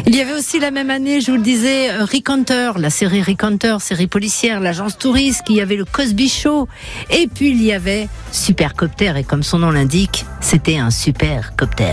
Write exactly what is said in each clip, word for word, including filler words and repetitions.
Il y avait aussi la même année, je vous le disais, Rick Hunter, la série Rick Hunter, série policière, l'agence touriste, il y avait le Cosby Show, et puis il y avait Supercopter, et comme son nom l'indique, c'était un supercopter.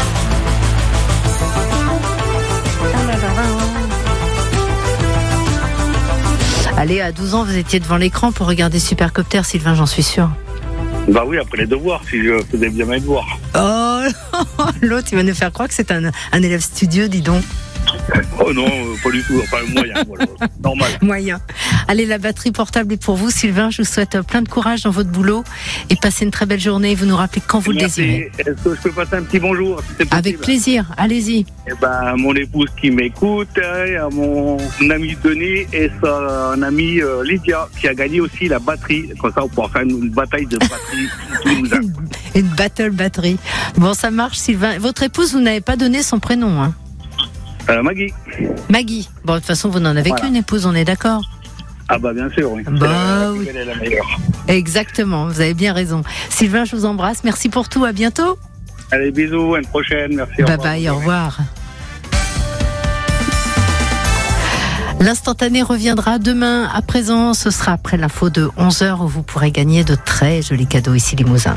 Allez, à douze ans, vous étiez devant l'écran pour regarder Supercopter, Sylvain, j'en suis sûr. Bah oui, après les devoirs, si je faisais bien mes devoirs. Oh, l'autre, il va nous faire croire que c'est un, un élève studieux, dis donc. Oh non, pas du tout, enfin moyen, voilà. Normal. Moyen. Allez, la batterie portable est pour vous, Sylvain. Je vous souhaite plein de courage dans votre boulot et passez une très belle journée. Vous nous rappelez quand vous Merci. le désirez. Est-ce que je peux passer un petit bonjour si c'est possible? Avec plaisir, allez-y. Eh ben, mon épouse qui m'écoute, à mon ami Denis et son amie euh, Lydia qui a gagné aussi la batterie. Comme ça, on pourra faire une, une bataille de batterie. une, une battle batterie. Bon, ça marche, Sylvain. Votre épouse, vous n'avez pas donné son prénom, hein? Euh, Maggie. Maggie. Bon, de toute façon, vous n'en avez Voilà. qu'une épouse, on est d'accord? Ah bah bien sûr, oui. Bah oui. Elle est la meilleure. Exactement, vous avez bien raison. Sylvain, je vous embrasse. Merci pour tout. À bientôt. Allez, bisous, à une prochaine. Merci. Bye bye, au revoir. L'instantané reviendra demain. À présent, ce sera après l'info de onze heures où vous pourrez gagner de très jolis cadeaux ici Limousin.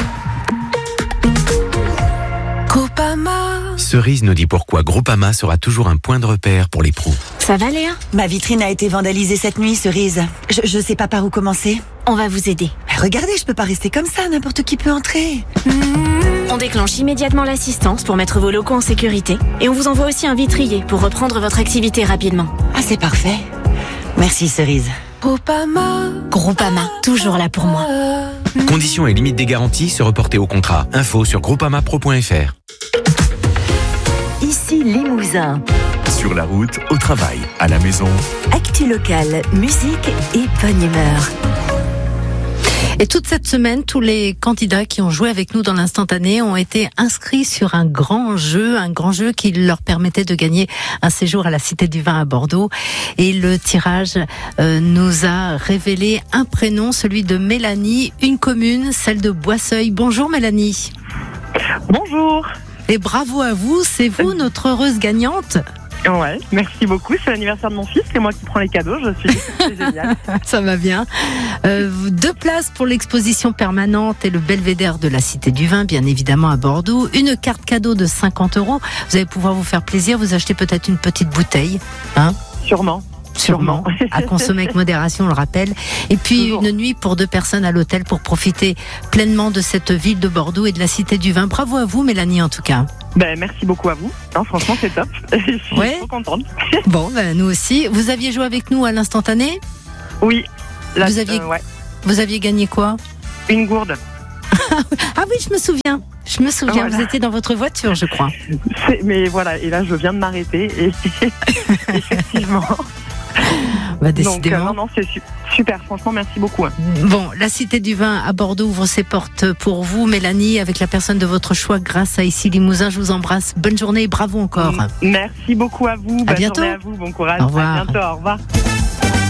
Cerise nous dit pourquoi Groupama sera toujours un point de repère pour les pros. Ça va Léa? Ma vitrine a été vandalisée cette nuit, Cerise. Je, je sais pas par où commencer. On va vous aider. Mais regardez, je peux pas rester comme ça, n'importe qui peut entrer. On déclenche immédiatement l'assistance pour mettre vos locaux en sécurité et on vous envoie aussi un vitrier pour reprendre votre activité rapidement. Ah, c'est parfait. Merci, Cerise. Groupama. Groupama, toujours là pour moi. Conditions et limites des garanties se reporter au contrat. Info sur groupamapro point f r. Ici Limousin. Sur la route, au travail, à la maison. Actu locale, musique et bonne humeur. Et toute cette semaine, tous les candidats qui ont joué avec nous dans l'instantané ont été inscrits sur un grand jeu, un grand jeu qui leur permettait de gagner un séjour à la Cité du Vin à Bordeaux. Et le tirage euh, nous a révélé un prénom, celui de Mélanie, une commune, celle de Boisseuil. Bonjour Mélanie. Bonjour. Et bravo à vous, c'est vous notre heureuse gagnante. Ouais, merci beaucoup. C'est l'anniversaire de mon fils, c'est moi qui prends les cadeaux. Je suis c'est génial. Ça va bien. Euh, deux places pour l'exposition permanente et le belvédère de la Cité du Vin, bien évidemment à Bordeaux. Une carte cadeau de cinquante euros. Vous allez pouvoir vous faire plaisir. Vous achetez peut-être une petite bouteille, hein ? Sûrement. Sûrement, à consommer avec modération, on le rappelle. Et puis Toujours. Une nuit pour deux personnes à l'hôtel pour profiter pleinement de cette ville de Bordeaux et de la Cité du Vin. Bravo à vous, Mélanie, en tout cas. Ben, merci beaucoup à vous. Non, franchement, c'est top. Je suis Ouais. trop contente. Bon, ben, nous aussi. Vous aviez joué avec nous à l'instantané ? Oui. La- Vous aviez- euh, ouais. Vous aviez gagné quoi ? Une gourde. Ah oui, je me souviens. Je me souviens, Voilà. vous étiez dans votre voiture, je crois. C'est- Mais voilà, et là, je viens de m'arrêter. Et effectivement. Bah, Donc, euh, décidément. non, non, c'est su- super. Franchement, merci beaucoup. hein. Bon, la Cité du Vin à Bordeaux ouvre ses portes pour vous, Mélanie, avec la personne de votre choix grâce à Ici Limousin. Je vous embrasse. Bonne journée et bravo encore. Merci beaucoup à vous. Bonne bientôt. journée à vous. Bon courage. Au revoir. À bientôt. Au revoir.